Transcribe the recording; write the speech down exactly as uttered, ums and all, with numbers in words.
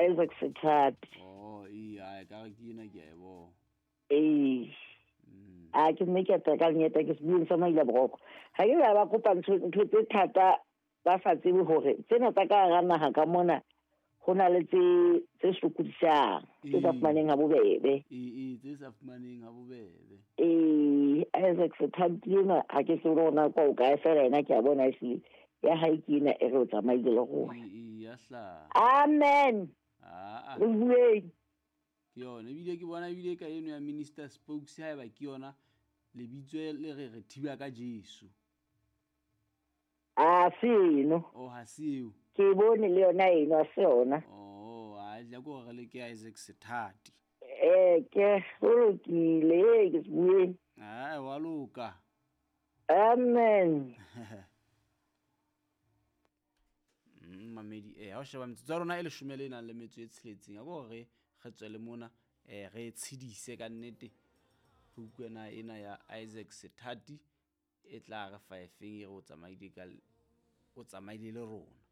Isaac Sethati. Oh iya ka ke ina ke bo Eh a ke mme ke ta ka nyeta ke se bua sa maila bogoko ha ke ba ba kopa ntho tse thata ba sa tsebe hore tsena tsa ka ga naga ka mona go na le tse tse sokodisang tse sa fumaneng ha bobebe eh eh tse sa fumaneng ha bobebe eh Isaac Sethati yena ha ke se rona kwa o ka e fela ena ke a bona isi ya haikina e re o tsamaile le go eh eh ya hla amen ah re bueng ke yona ebile ke bona ebile ka eno ya minister spokes ha eba ke yona le bitswe le re re thiba ka Jesu a seno o ha seo ke bone le yona eno se yona oh a ja go re le ke Isaac Sethati eh ke go ke le ke bueng ah wa loka amen mamedi eh ha o sheba metsotso rona e le shumele nang le metso e tsheletseng a go re ge tswele mona eh re tshedise ka nnete bukwena ena ya Isaac Sethati e tla re five e go tsamaile ka o tsamaile le rona